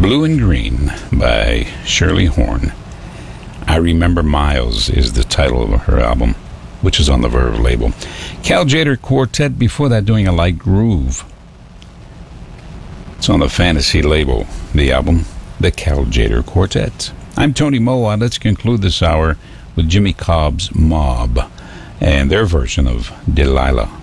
Blue and Green by Shirley Horn. I Remember Miles is the title of her album, which is on the Verve label. Cal Tjader Quartet, before that, doing a light groove. It's on the Fantasy label, the album, the Cal Tjader Quartet. I'm Tony Moa. Let's conclude this hour with Jimmy Cobb's Mob and their version of Delilah.